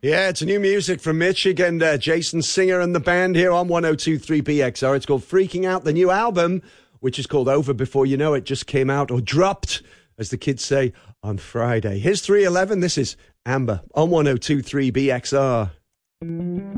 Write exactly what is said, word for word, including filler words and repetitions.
Yeah, it's new music from Michigan. Uh, Jason Singer and the band here on one oh two point three B X R. It's called Freaking Out. The new album, which is called Over Before You Know It, just came out, or dropped, as the kids say, on Friday. Here's three eleven. This is Amber on one oh two point three B X R.